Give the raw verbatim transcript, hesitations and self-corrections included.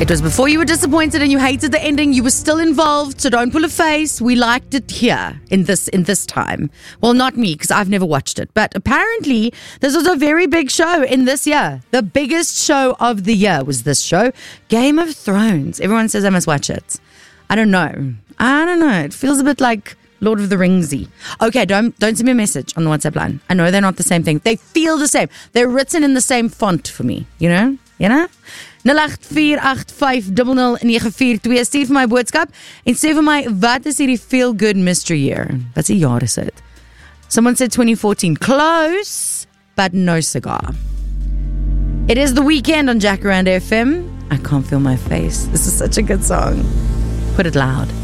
It was before you were disappointed and you hated the ending. You were still involved, so don't pull a face. We liked it here in this in this time. Well, not me, because I've never watched it. But apparently, this was a very big show in this year. The biggest show of the year was this show, Game of Thrones. Everyone says I must watch it. I don't know. I don't know. It feels a bit like Lord of the Ringsy. Okay, don't don't send me a message on the WhatsApp line. I know they're not the same thing. They feel the same. They're written in the same font for me. You know? You know? nul agt vier agt vyf nul nul nine vier twee. Stuur vir my boodskap en sê vir my, wat is hierdie feel good mystery year? Wat se jaar is dit? Someone said twenty fourteen. Close, but no cigar. It is the weekend on Jacaranda F M. I can't feel my face. This is such a good song. Put it loud.